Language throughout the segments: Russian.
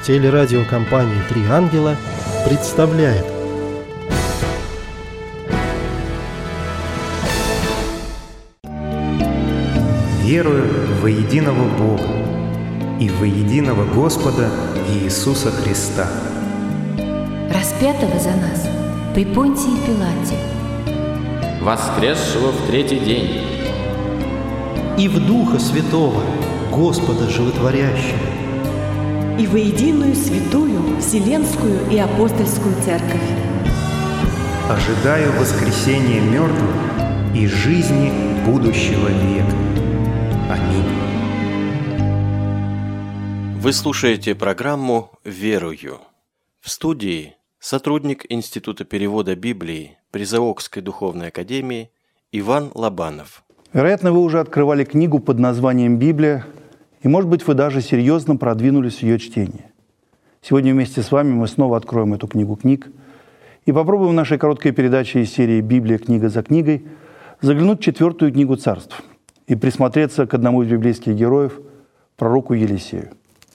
Телерадиокомпания «Три ангела» представляет. Верую во единого Бога и во единого Господа Иисуса Христа, распятого за нас при Понтии Пилате, воскресшего в третий день, И в Духа Святого, Господа Животворящего, и во единую святую Вселенскую и Апостольскую Церковь. ожидаю воскресения мертвых и жизни будущего века. Аминь. Вы слушаете программу «Верую». В студии сотрудник Института перевода Библии Призаокской духовной академии Иван Лобанов. Вероятно, вы уже открывали книгу под названием «Библия», и, может быть, вы даже серьезно продвинулись в ее чтении. Сегодня вместе с вами мы снова откроем эту книгу книг и попробуем в нашей короткой передаче из серии «Библия. Книга за книгой» заглянуть в 4-ю книгу Царств и присмотреться к одному из библейских героев, пророку Елисею.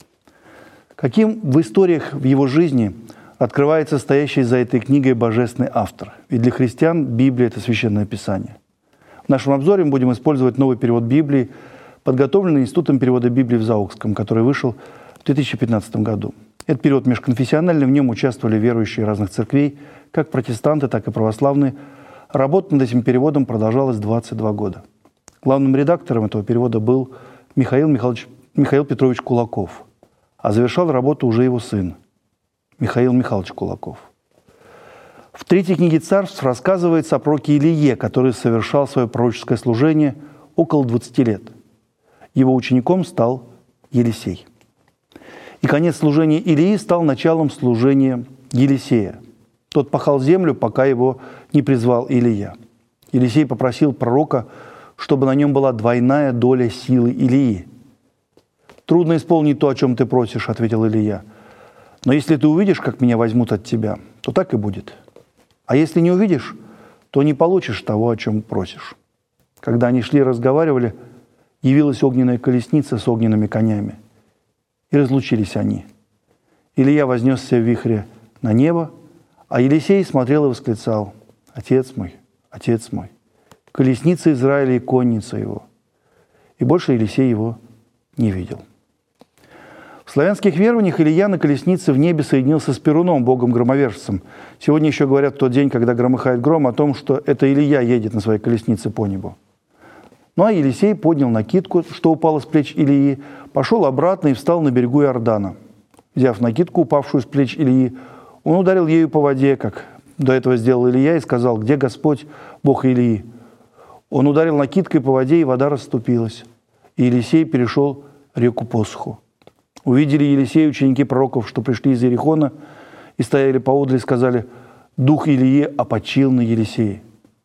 Каким в историях в его жизни открывается стоящий за этой книгой божественный автор? Ведь для христиан Библия – это Священное Писание. В нашем обзоре мы будем использовать новый перевод Библии, подготовленный Институтом перевода Библии в Заокском, который вышел в 2015 году. Этот перевод межконфессиональный, в нем участвовали верующие разных церквей, как протестанты, так и православные. Работа над этим переводом продолжалась 22 года. Главным редактором этого перевода был Михаил Петрович Кулаков, а завершал работу уже его сын, Михаил Михайлович Кулаков. В 3-й книге Царств рассказывается о пророке Илие, который совершал свое пророческое служение около 20 лет. Его учеником стал Елисей. И конец служения Илии стал началом служения Елисея. Тот пахал землю, пока его не призвал Илия. Елисей попросил пророка, чтобы на нем была двойная доля силы Илии. «Трудно исполнить то, о чем ты просишь», — ответил Илия. «Но если ты увидишь, как меня возьмут от тебя, то так и будет. А если не увидишь, то не получишь того, о чем просишь». Когда они шли и разговаривали, явилась огненная колесница с огненными конями. И разлучились они. Илия вознесся в вихре на небо, а Елисей смотрел и восклицал: «Отец мой, отец мой, колесница Израиля и конница его». И больше Елисей его не видел. В славянских верованиях Илия на колеснице в небе соединился с Перуном, богом-громовержцем. Сегодня еще говорят в тот день, когда громыхает гром, о том, что это Илия едет на своей колеснице по небу. Ну а Елисей поднял накидку, что упало с плеч Илии, пошел обратно и встал на берегу Иордана. Взяв накидку, упавшую с плеч Илии, он ударил ею по воде, как до этого сделал Илия, и сказал: «Где Господь, Бог Илии?» Он ударил накидкой по воде, и вода расступилась. И Елисей перешел реку Посуху. Увидели Елисея ученики пророков, что пришли из Иерихона, и стояли поодаль, и сказали: «Дух Илии опочил на Елисее».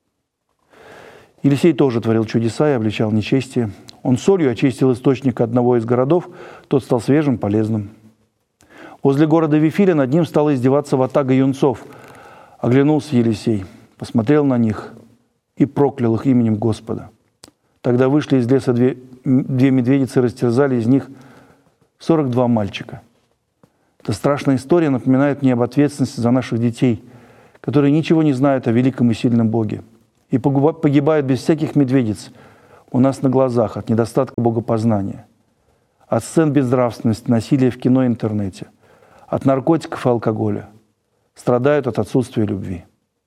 Елисей тоже творил чудеса и обличал нечестие. Он солью очистил источник одного из городов, тот стал свежим, полезным. Возле города Вифиля над ним стала издеваться ватага юнцов. Оглянулся Елисей, посмотрел на них и проклял их именем Господа. Тогда вышли из леса две медведицы и растерзали из них 42 мальчика. Эта страшная история напоминает мне об ответственности за наших детей, которые ничего не знают о великом и сильном Боге и погибают без всяких медведиц у нас на глазах от недостатка богопознания, от сцен безнравственности, насилия в кино и интернете, от наркотиков и алкоголя, страдают от отсутствия любви.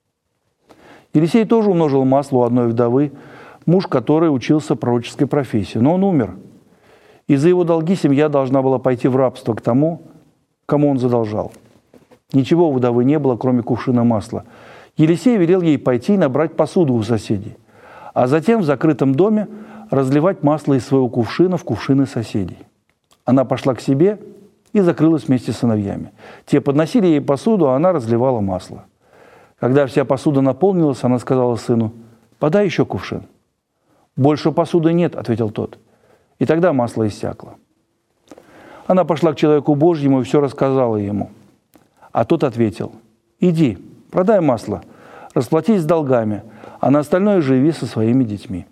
Елисей тоже умножил масло у одной вдовы, муж которой учился пророческой профессии, но он умер. И за его долги семья должна была пойти в рабство к тому, кому он задолжал. Ничего у вдовы не было, кроме кувшина масла. Елисей велел ей пойти и набрать посуду у соседей, а затем в закрытом доме разливать масло из своего кувшина в кувшины соседей. Она пошла к себе и закрылась вместе с сыновьями. Те подносили ей посуду, а она разливала масло. Когда вся посуда наполнилась, она сказала сыну: «Подай еще кувшин». «Больше посуды нет», — ответил тот. И тогда масло иссякло. Она пошла к человеку Божьему и все рассказала ему. А тот ответил: «Иди, продай масло, расплатись с долгами, а на остальное живи со своими детьми».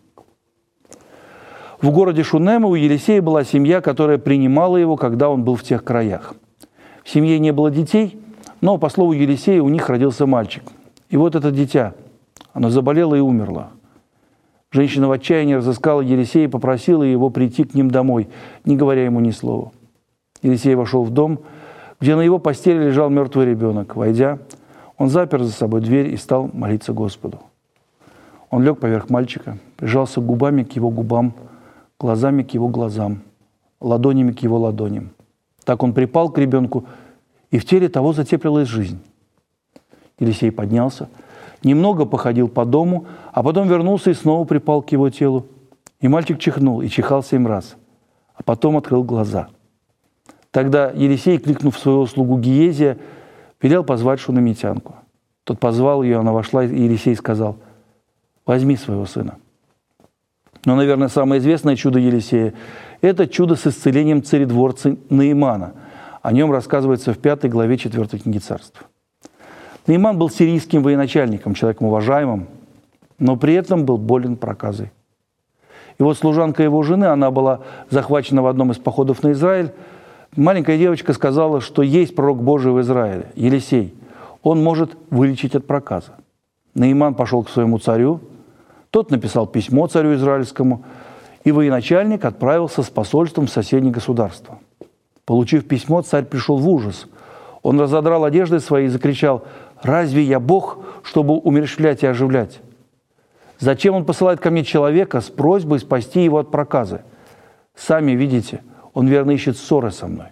В городе Шунема у Елисея была семья, которая принимала его, когда он был в тех краях. В семье не было детей, но, по слову Елисея, у них родился мальчик. И вот это дитя, оно заболело и умерло. Женщина в отчаянии разыскала Елисея и попросила его прийти к ним домой, не говоря ему ни слова. Елисей вошел в дом, где на его постели лежал мертвый ребенок. Войдя, он запер за собой дверь и стал молиться Господу. Он лег поверх мальчика, прижался губами к его губам, глазами к его глазам, ладонями к его ладоням. Так он припал к ребенку, и в теле того затеплилась жизнь. Елисей поднялся, немного походил по дому, а потом вернулся и снова припал к его телу. И мальчик чихнул и чихал 7 раз, а потом открыл глаза. Тогда Елисей, кликнув своего слугу Гиезия, велел позвать шунамитянку. Тот позвал ее, она вошла, и Елисей сказал: «Возьми своего сына». Но, наверное, самое известное чудо Елисея – это чудо с исцелением царедворца Наимана. О нем рассказывается в 5 главе 4 книги Царств. Наиман был сирийским военачальником, человеком уважаемым, но при этом был болен проказой. И вот служанка его жены, она была захвачена в одном из походов на Израиль. Маленькая девочка сказала, что есть пророк Божий в Израиле, Елисей. Он может вылечить от проказа. Наиман пошел к своему царю, тот написал письмо царю израильскому, и военачальник отправился с посольством в соседнее государство. Получив письмо, царь пришел в ужас. Он разодрал одежды свои и закричал: «Разве я Бог, чтобы умерщвлять и оживлять? Зачем он посылает ко мне человека с просьбой спасти его от проказы? Сами видите, он верно ищет ссоры со мной».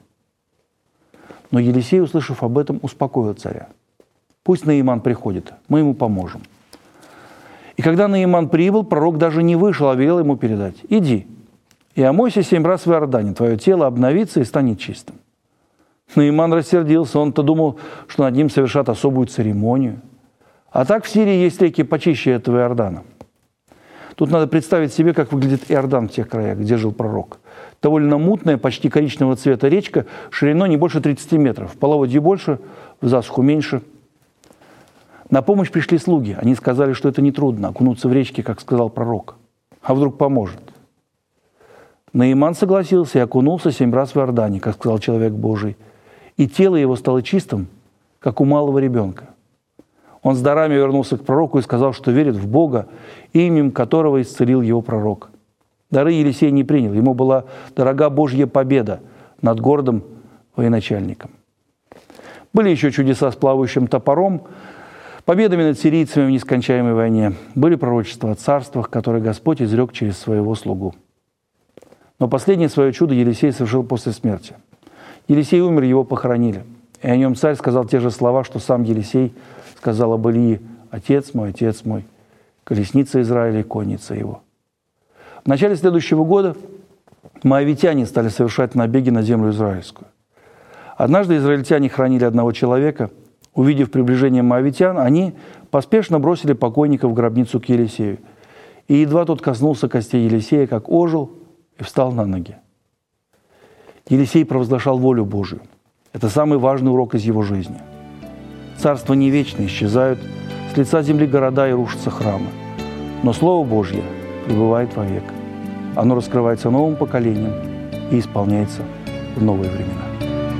Но Елисей, услышав об этом, успокоил царя. «Пусть Наиман приходит, мы ему поможем». И когда Наиман прибыл, пророк даже не вышел, а велел ему передать: «Иди и омойся 7 раз в Иордане, твое тело обновится и станет чистым». Наиман рассердился, он-то думал, что над ним совершат особую церемонию. А так в Сирии есть реки почище этого Иордана. Тут надо представить себе, как выглядит Иордан в тех краях, где жил пророк. Довольно мутная, почти коричневого цвета речка, шириной не больше 30 метров, в половодье больше, в засуху меньше. На помощь пришли слуги. Они сказали, что это нетрудно, окунуться в речке, как сказал пророк. А вдруг поможет? Наиман согласился и окунулся 7 раз в Иордане, как сказал человек Божий. И тело его стало чистым, как у малого ребенка. Он с дарами вернулся к пророку и сказал, что верит в Бога, именем которого исцелил его пророк. Дары Елисей не принял. Ему была дорога Божья победа над гордым военачальником. Были еще чудеса с плавающим топором, победами над сирийцами в нескончаемой войне. Были пророчества о царствах, которые Господь изрек через своего слугу. Но последнее свое чудо Елисей совершил после смерти. Елисей умер, его похоронили. И о нем царь сказал те же слова, что сам Елисей сказал об Илии: отец мой, колесница Израиля и конница его». В начале следующего года моавитяне стали совершать набеги на землю израильскую. Однажды израильтяне хоронили одного человека. Увидев приближение моавитян, они поспешно бросили покойника в гробницу к Елисею. И едва тот коснулся костей Елисея, как ожил и встал на ноги. Елисей провозглашал волю Божию. Это самый важный урок из его жизни. Царства не вечно, исчезают с лица земли города и рушатся храмы. Но Слово Божье пребывает вовек. Оно раскрывается новым поколением и исполняется в новые времена.